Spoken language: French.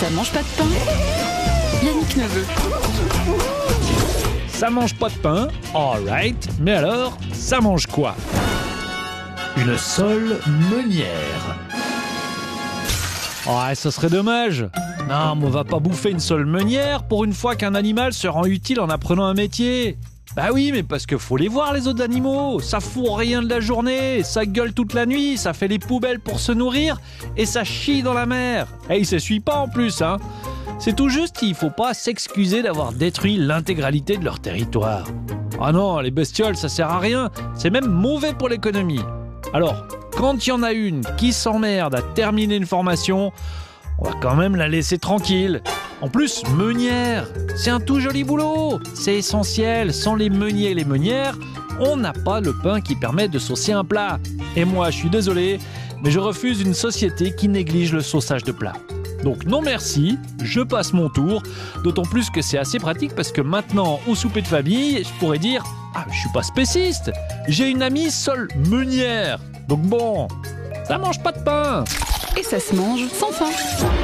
Ça mange pas de pain. Yannick Neveu. Ça mange pas de pain, alright, mais alors, ça mange quoi? Une sole meunière. Ouais, ça serait dommage. Non, mais on va pas bouffer une sole meunière pour une fois qu'un animal se rend utile en apprenant un métier. Bah oui, mais parce que faut les voir les autres animaux. Ça fout rien de la journée, ça gueule toute la nuit, ça fait les poubelles pour se nourrir et ça chie dans la mer. Et il s'essuie pas en plus, hein. C'est tout juste qu'il faut pas s'excuser d'avoir détruit l'intégralité de leur territoire. Ah non, les bestioles, ça sert à rien. C'est même mauvais pour l'économie. Alors, quand il y en a une qui s'emmerde à terminer une formation, on va quand même la laisser tranquille. En plus, meunière, c'est un tout joli boulot. C'est essentiel. Sans les meuniers et les meunières, on n'a pas le pain qui permet de saucer un plat. Et moi, je suis désolé, mais je refuse une société qui néglige le sauçage de plats. Donc non merci, je passe mon tour, d'autant plus que c'est assez pratique parce que maintenant, au souper de famille, je pourrais dire « Ah, je suis pas spéciste, j'ai une amie sole meunière, donc bon, ça mange pas de pain !» Et ça se mange sans fin.